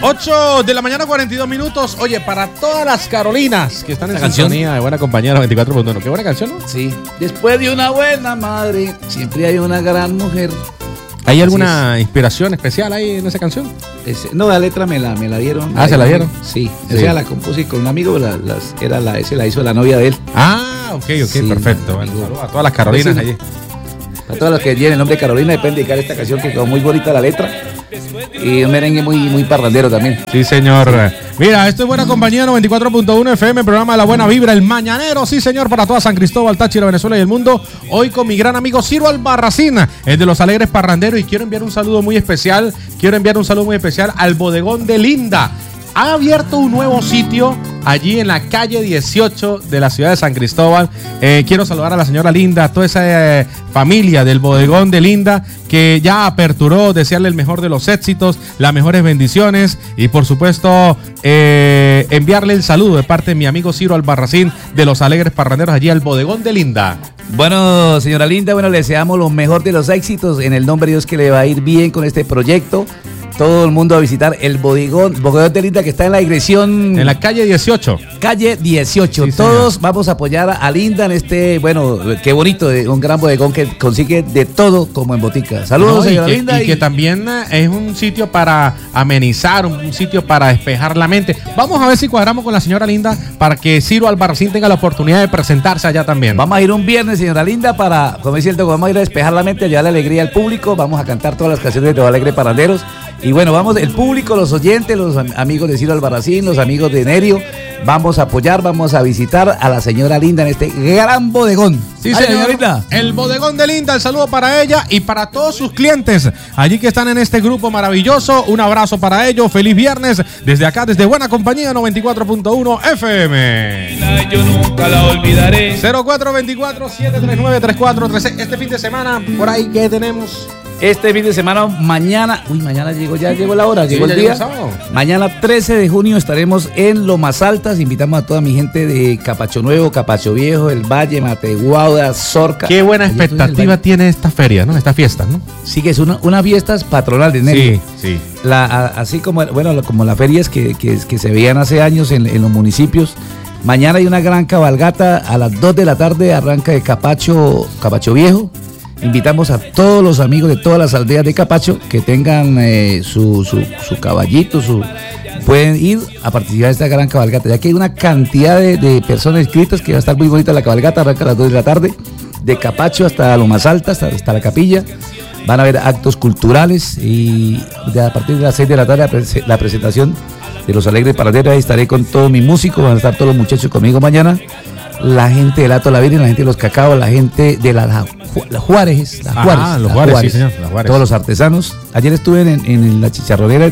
8 de la mañana, 42 minutos. Oye, para todas las Carolinas que están en sintonía de Buena Compañía 94.1. Qué buena canción, ¿no? Sí. Después de una buena madre, siempre hay una gran mujer. ¿Hay alguna inspiración especial ahí en esa canción? No, la letra me la dieron. Ah, ¿se la dieron? Sí. Esa la compuse con un amigo, ese la hizo la novia de él. Ah, ok, sí, perfecto. Bueno, saludos a todas las Carolinas sí, allí. A todas las que tienen el nombre de Carolina, le pueden dedicar esta canción que quedó muy bonita la letra. Y un merengue muy parrandero también. Sí, señor. Mira, esto es Buena Compañía 94.1 FM, programa de la Buena Vibra, el mañanero, sí, señor, para toda San Cristóbal, Táchira, Venezuela y el mundo. Hoy con mi gran amigo Ciro Albarracín, el de los Alegres Parranderos, y quiero enviar un saludo muy especial al Bodegón de Linda. Ha abierto un nuevo sitio allí en la calle 18 de la ciudad de San Cristóbal. Quiero saludar a la señora Linda, a toda esa familia del Bodegón de Linda que ya aperturó, desearle el mejor de los éxitos, las mejores bendiciones y por supuesto enviarle el saludo de parte de mi amigo Ciro Albarracín de los Alegres Parranderos allí al Bodegón de Linda. Bueno, señora Linda, le deseamos lo mejor de los éxitos en el nombre de Dios, que le va a ir bien con este proyecto. Todo el mundo a visitar el bodegón de Linda, que está en la dirección... En la calle 18. Calle 18. Sí, todos señor. Vamos a apoyar a Linda en este, qué bonito, un gran bodegón que consigue de todo como en botica. Saludos, señora Linda. Y que también es un sitio para amenizar, un sitio para despejar la mente. Vamos a ver si cuadramos con la señora Linda para que Ciro Albarracín tenga la oportunidad de presentarse allá también. Vamos a ir un viernes, señora Linda, para, como dice el toco, vamos a ir a despejar la mente, a llevar la alegría al público. Vamos a cantar todas las canciones de los Alegres Parranderos. Y bueno, vamos, el público, los oyentes, los amigos de Ciro Albarracín, los amigos de Nerio, vamos a apoyar, vamos a visitar a la señora Linda en este gran bodegón. Sí, señorita. El Bodegón de Linda, el saludo para ella y para todos sus clientes allí que están en este grupo maravilloso. Un abrazo para ellos. Feliz viernes desde acá, desde Buena Compañía 94.1 FM. Yo nunca la olvidaré. 0424-739-3436. Este fin de semana, por ahí, ¿qué tenemos? Este fin de semana, mañana llegó la hora, llegó el día. Mañana 13 de junio estaremos en Lomas Altas. Invitamos a toda mi gente de Capacho Nuevo, Capacho Viejo, El Valle, Mateguauda, Zorca. Qué buena expectativa tiene esta feria, ¿no? Esta fiesta, ¿no? Sí, que es una fiesta patronal de Nerio. Sí. Así como, como las ferias que se veían hace años en los municipios. Mañana hay una gran cabalgata a las 2 de la tarde, arranca de Capacho Viejo. Invitamos a todos los amigos de todas las aldeas de Capacho que tengan su caballito, pueden ir a participar de esta gran cabalgata, ya que hay una cantidad de personas inscritas, que va a estar muy bonita la cabalgata. Arranca a las 2 de la tarde, de Capacho hasta Lomas Altas, hasta la capilla. Van a haber actos culturales y a partir de las 6 de la tarde la presentación de los Alegres Parranderos. Ahí estaré con todos mis músicos, van a estar todos los muchachos conmigo mañana. La gente del Hato de la Virgen, la gente de los Cacaos, la gente de las Juárez. Los Juárez, sí, señor. Las Juárez. Todos los artesanos. Ayer estuve en la chicharronera.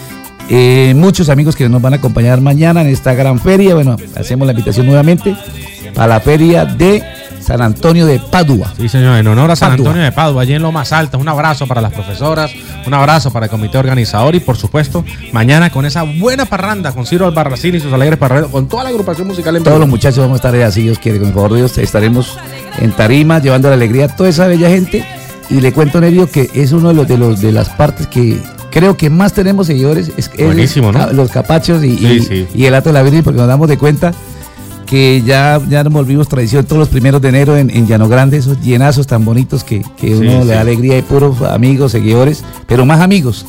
Muchos amigos que nos van a acompañar mañana en esta gran feria. Bueno, hacemos la invitación nuevamente para la feria de San Antonio de Padua. Sí, señor, en honor a San Antonio de Padua, allí en Lomas Altas. Un abrazo para las profesoras, un abrazo para el comité organizador y, por supuesto, mañana con esa buena parranda con Ciro Albarracín y sus Alegres Parranderos, con toda la agrupación musical en Todos los muchachos vamos a estar allá, si Dios quiere, con el favor de Dios. Estaremos en tarima llevando la alegría a toda esa bella gente. Y le cuento, Nerio, que es uno de las partes que creo que más tenemos seguidores. Buenísimo, ¿no? Los Capachos y el Hato de la Virgen, porque nos damos de cuenta que ya nos volvimos tradición todos los primeros de enero en Llano Grande, esos llenazos tan bonitos que uno le da alegría, y puros amigos, seguidores, pero más amigos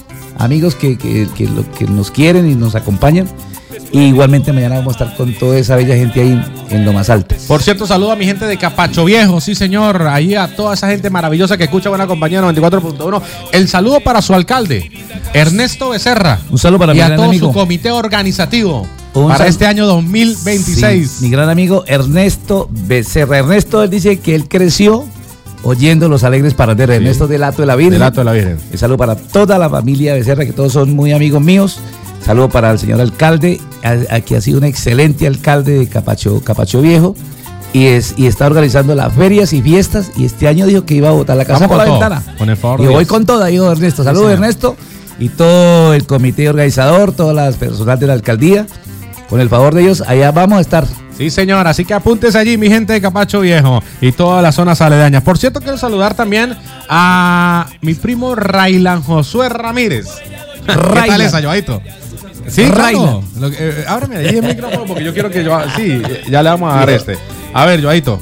que nos quieren y nos acompañan. Y igualmente mañana vamos a estar con toda esa bella gente ahí en Lomas Altas. Por cierto, saludo a mi gente de Capacho Viejo, sí señor, ahí a toda esa gente maravillosa que escucha Buena Compañía 94.1. El saludo para su alcalde, Ernesto Becerra. Un saludo para y mi a gran todo amigo. Su comité organizativo para este año 2026. Sí, mi gran amigo Ernesto Becerra. Ernesto, él dice que él creció oyendo los Alegres Parranderos. Ernesto del Hato de la Virgen. Del Hato de la Virgen. Un saludo para toda la familia Becerra, que todos son muy amigos míos. Saludo para el señor alcalde, que ha sido un excelente alcalde de Capacho Viejo. Y está organizando las ferias y fiestas. Y este año dijo que iba a botar la casa por la ventana. Con el favor. Y voy con toda, dijo Ernesto. Saludos, Ernesto. Y todo el comité organizador, todas las personas de la alcaldía. Con el favor de ellos, allá vamos a estar. Sí, señor, así que apúntese allí, mi gente de Capacho Viejo y todas las zonas aledañas. Por cierto, quiero saludar también a mi primo Raylan Josué Ramírez. ¿Qué tal esa, Joaito? Sí, Raylan. claro. Ábreme ahí el micrófono porque yo quiero que yo... Sí, ya le vamos a dar este. A ver, Joaito.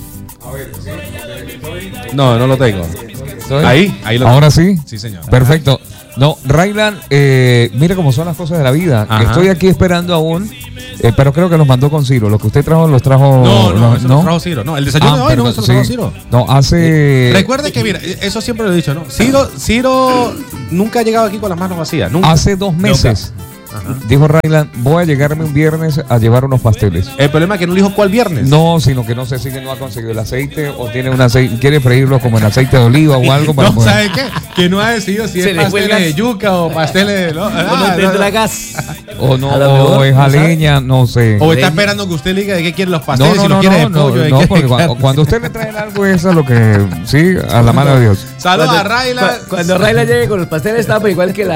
No, no lo tengo. Ahí lo tengo. Ahora sí. Sí, señor. Perfecto. No, Raylan, mire cómo son las cosas de la vida. Ajá. Estoy aquí esperando aún, pero creo que los mandó con Ciro. Lo que usted trajo, los trajo. No, eso lo trajo Ciro. No, el desayuno de hoy no, eso lo trajo sí. Ciro. No, hace. Recuerde que, mira, eso siempre lo he dicho, ¿no? Ciro nunca ha llegado aquí con las manos vacías. Nunca. Hace 2 meses. Ajá. Dijo Raylan, voy a llegarme un viernes a llevar unos pasteles. El problema es que no le dijo cuál viernes. No, sino que no sé si que no ha conseguido el aceite o tiene un aceite, quiere freírlo como en aceite de oliva o algo para No, ¿sabe qué? Que no ha decidido si Se es le fue el pasteles de gas. yuca o pasteles de... No tendrá gas. o no, A lo mejor, o es ¿no a sabe? leña, no sé. O está esperando que usted le diga de qué quiere los No, pasteles, no, si no, lo quiere de no, pollo, de no, qué porque de carne. cuando usted le trae algo es a lo que, sí, a la mano de Dios. Saludos a Rayla. Cuando Rayla llegue con los pasteles, estaba igual que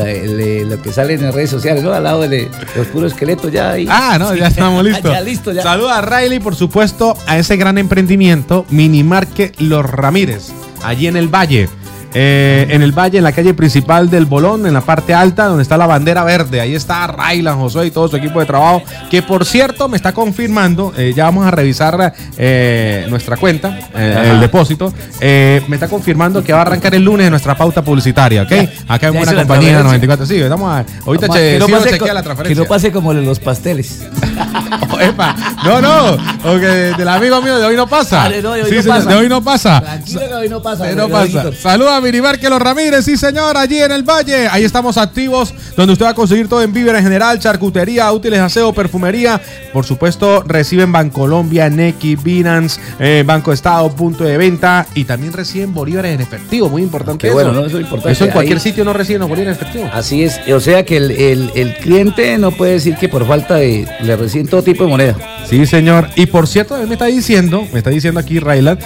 lo que sale en las redes sociales, ¿no? Al lado de los puros esqueletos ya ahí. Ah, no, ya estamos listos. Ya listo, ya. Saludos a Riley, por supuesto, a ese gran emprendimiento, Minimarket Los Ramírez, allí en el Valle. En el Valle, en la calle principal del Bolón, en la parte alta, donde está la bandera verde. Ahí está Raylan, Josué y todo su equipo de trabajo, que por cierto me está confirmando, ya vamos a revisar nuestra cuenta, el depósito, me está confirmando que va a arrancar el lunes nuestra pauta publicitaria, ¿ok? Acá en Ya Buena hizo la Compañía transferencia. 94. Sí, vamos a... Ahorita Que no Ciro pase chequea co- la transferencia. Que no pase como los pasteles. Epa, no, porque del amigo mío de hoy no pasa. Ah, no, de hoy Sí, no señor, pasa. de hoy no pasa. Tranquilo que hoy no pasa. De no Rodriguito. pasa. Saluda a Minimarket Los Ramírez, sí señor, allí en el Valle. Ahí estamos activos, donde usted va a conseguir todo en víveres en general, charcutería, útiles de aseo, perfumería. Por supuesto, reciben Bancolombia, Nequi, Binance, Banco Estado, punto de venta. Y también reciben bolívares en efectivo, muy importante. Qué eso. bueno, ¿no? Eso es importante. Eso en cualquier Ahí- sitio no reciben los bolívares en efectivo. Así es, o sea que el cliente no puede decir que por falta de le reciben todo tipo de moneda. Sí, señor. Y por cierto, él me está diciendo aquí Raylan,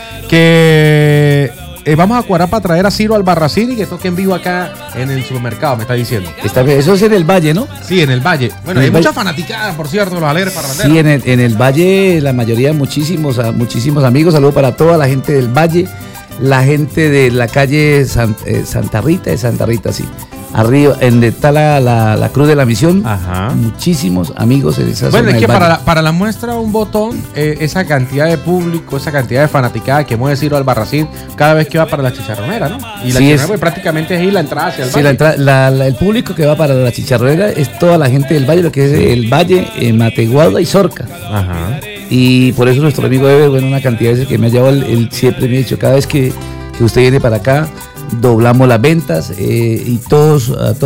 que vamos a cuadrar para traer a Ciro Albarracín y que toque en vivo acá en el supermercado, me está diciendo. Eso es en el Valle, ¿no? Sí, en el Valle. Bueno, En hay el mucha Valle. fanaticada, por cierto, de los alegres parranderos. Sí, en el Valle, la mayoría, muchísimos amigos. Saludos para toda la gente del Valle, la gente de la calle Santa Rita, sí. Arriba, en donde está la Cruz de la Misión. Ajá. Muchísimos amigos en esa Bueno, zona es que del Valle. para la muestra un botón, esa cantidad de público, esa cantidad de fanaticada que mueve Ciro Albarracín cada vez que va para la chicharronera, ¿no? Y la Sí, chicharronera pues, prácticamente es ahí la entrada hacia el Sí, Valle. el público que va para la chicharronera es toda la gente del Valle, lo que es el Valle, Mateguada y Zorca. Ajá. Y por eso nuestro amigo Ever, bueno, una cantidad de veces que me ha llevado, él siempre me ha dicho, cada vez que usted viene para acá, doblamos las ventas y todos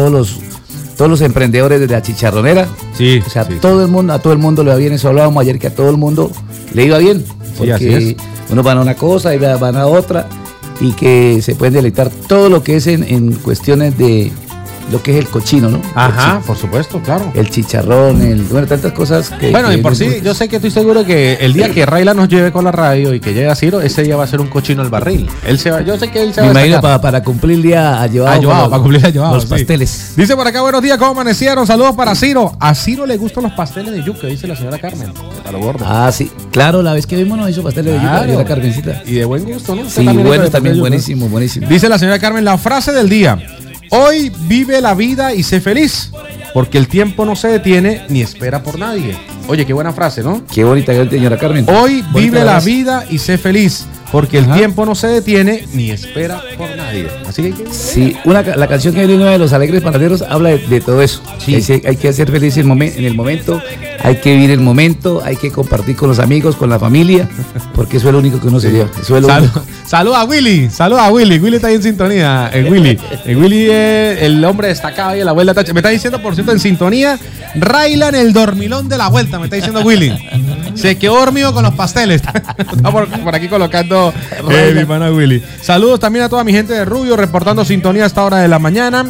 los emprendedores de la chicharronera, Sí, o sea, sí. a todo el mundo le va bien. Eso hablábamos ayer, que a todo el mundo le iba bien, Sí, así porque es. unos van a una cosa y van a otra, y que se pueden deleitar todo lo que es en cuestiones de lo que es el cochino, ¿no? Ajá, por supuesto, claro. El chicharrón, bueno, tantas cosas que... Bueno, que y por nos sí, gustan. yo sé que estoy seguro que el día que Rayla nos lleve con la radio y que llegue a Ciro, ese día va a ser un cochino al barril. Yo sé que él se Me va a imagino destacar. para cumplir el día a llevar Para cumplir el llevado, los sí. pasteles. Dice por acá, buenos días, ¿cómo amanecieron? Saludos para Ciro. A Ciro le gustan los pasteles de yuca, dice la señora Carmen. A lo gordo. Ah, sí, claro, la vez que vimos nos hizo pasteles de yuca, Claro. la Carmencita. Y de buen gusto, ¿no? Usted Sí, hizo bueno, de también yuca. buenísimo, buenísimo. Dice la señora Carmen, la frase del día. Hoy vive la vida y sé feliz, porque el tiempo no se detiene ni espera por nadie. Oye, qué buena frase, ¿no? Qué bonita, señora Carmen. Hoy Bonita vive la frase. vida y sé feliz, porque el Ajá. tiempo no se detiene ni espera por nadie. Así que hay que... Sí, la canción que viene de los Alegres Panaderos habla de todo eso. Sí. Hay que ser feliz en el momento, hay que vivir el momento, hay que compartir con los amigos, con la familia, porque eso es lo único que uno se lleva. Eso es lo único. Saluda a Willy, Willy está ahí en sintonía. Willy es el hombre destacado ahí en la vuelta. Me está diciendo, por cierto, en sintonía, Raylan el dormilón de la vuelta, me está diciendo Willy. Se quedó dormido con los pasteles. Está por aquí colocando mi pana Willy. Saludos también a toda mi gente de Rubio, reportando sintonía a esta hora de la mañana.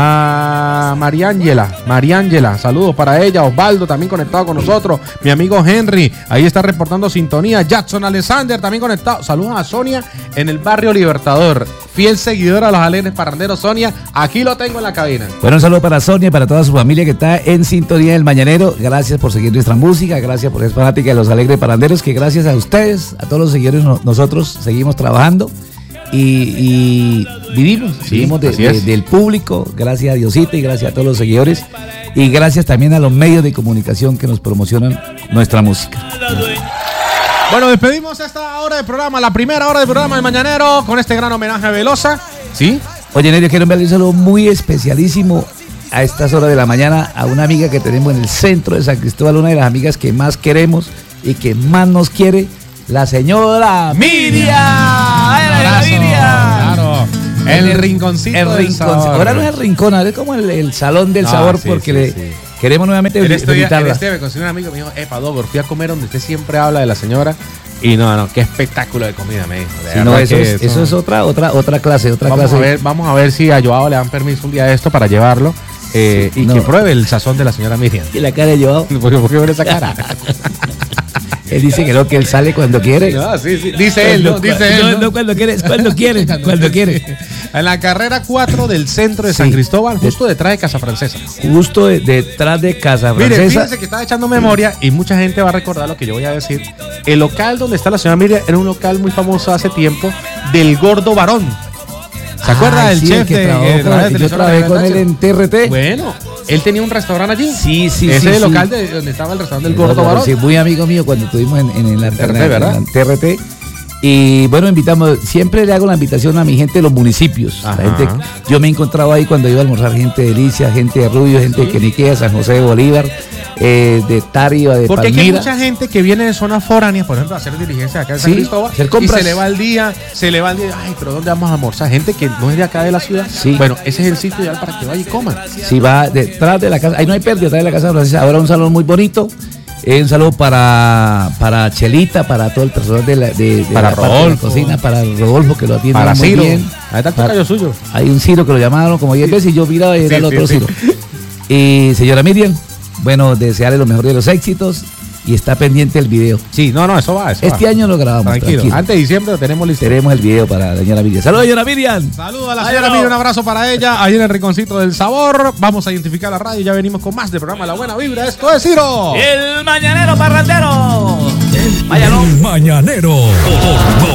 A Mariángela, saludos para ella. Osvaldo también conectado con nosotros. Mi amigo Henry, ahí está reportando sintonía. Jackson Alexander también conectado. Saludos a Sonia en el barrio Libertador. Fiel seguidora de los Alegres Parranderos. Sonia, aquí lo tengo en la cabina. Bueno, un saludo para Sonia y para toda su familia que está en sintonía del Mañanero. Gracias por seguir nuestra música, gracias por ser fanática de los Alegres Paranderos, que gracias a ustedes, a todos los seguidores, nosotros seguimos trabajando y vivimos Sí, así es. del público, gracias a Diosito y gracias a todos los seguidores y gracias también a los medios de comunicación que nos promocionan nuestra música. Bueno, despedimos esta hora de programa, la primera hora del programa del Mañanero, con este gran homenaje a Velosa. ¿Sí? Oye, Nerio, quiero enviarle un saludo muy especialísimo a estas horas de la mañana a una amiga que tenemos en el centro de San Cristóbal, una de las amigas que más queremos y que más nos quiere, la señora Miriam. Abrazo, claro. El rinconcito El del rincón. sabor. Ahora no es el rincón, ahora es como el salón del Ah, sabor, sí, porque sí. queremos nuevamente En este visitarla. me consiguió un amigo, me dijo, Dogor, fui a comer donde usted siempre habla de la señora. Y no, qué espectáculo de comida, me dijo. De Sí, no, verdad eso que es otra clase, Vamos a ver si a Joao le dan permiso un día de esto para llevarlo y No. que pruebe el sazón de la señora Miriam. Y la cara de Joao, ¿Por qué ver esa cara? él dice que no, que él sale cuando quiere. No, sí, dice él, ¿no? Dice él. No, cuando quiere, es cuando quiere, cuando quiere. En la carrera 4 del centro de San Sí. Cristóbal, justo detrás de Casa Francesa. Justo detrás de Casa Mire, Francesa. fíjense que estaba echando memoria y mucha gente va a recordar lo que yo voy a decir. El local donde está la señora Miriam era un local muy famoso hace tiempo del Gordo Varón. ¿Se acuerda del sí, chef el que de trabajó de yo trabajé con él en TRT. Bueno, él tenía un restaurante allí. Sí, sí, Ese sí, es el sí. local donde estaba el restaurante del Gordo Varón. Sí, muy amigo mío cuando estuvimos en la TRT, ¿verdad? en la TRT. Y bueno, invitamos, siempre le hago la invitación a mi gente de los municipios. La Ajá. gente, yo me he encontrado ahí cuando iba a almorzar gente de Delicia, gente de Rubio, gente de Queniquea, San José de Bolívar, de Táriba, de Porque aquí hay Palmira. mucha gente que viene de zonas foráneas, por ejemplo, a hacer diligencia acá en San Sí, Cristóbal. hacer Y compras. se le va el día, ay, pero ¿dónde vamos a almorzar? Gente que no es de acá de la ciudad. Sí. Bueno, ese es el sitio ideal para que vaya y coma. Si va detrás de la casa, ahí no hay pérdida, detrás de la casa francesa. Ahora un salón muy bonito. Un saludo para Chelita, para todo el personal de la Para parte de la Rodolfo. cocina, para Rodolfo que lo atiende Para muy Ciro. bien. Ahí está el Para- tocayo suyo. Hay un Ciro que lo llamaron como 10 veces y yo miraba y era el Sí, otro sí, Ciro. Y señora Miriam, bueno, desearle lo mejor de los éxitos y está pendiente el video. Sí, no, eso va. Este año lo grabamos, Tranquilo. tranquilo. Antes de diciembre lo tenemos listo. Tenemos el video para la señora Miriam. ¡Saludos, señora Miriam! Saludos a la señora Miriam, un abrazo para ella. Ahí en el rinconcito del sabor. Vamos a identificar la radio y ya venimos con más del programa La Buena Vibra. Esto es Ciro. El mañanero parrandero. El Mañanero.